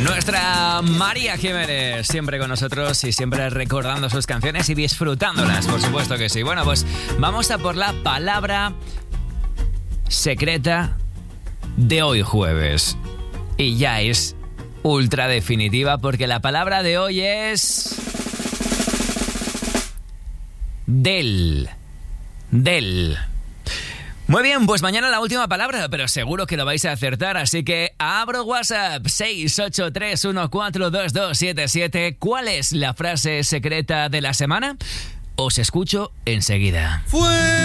Nuestra María Jiménez, siempre con nosotros y siempre recordando sus canciones y disfrutándolas, por supuesto que sí. Bueno, pues vamos a por la palabra secreta de hoy jueves. Y ya es ultra definitiva porque la palabra de hoy es... Del. Muy bien, pues mañana la última palabra, pero seguro que lo vais a acertar, así que abro WhatsApp 683142277. ¿Cuál es la frase secreta de la semana? Os escucho enseguida.